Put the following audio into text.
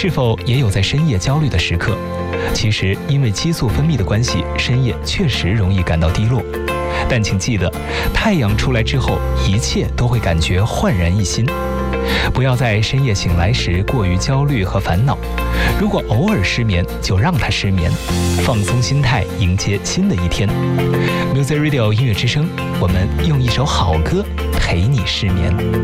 是否也有在深夜焦虑的时刻？其实，因为激素分泌的关系，深夜确实容易感到低落。但请记得，太阳出来之后，一切都会感觉焕然一新。不要在深夜醒来时过于焦虑和烦恼。如果偶尔失眠，就让它失眠，放松心态，迎接新的一天。Music Radio 音乐之声，我们用一首好歌陪你失眠。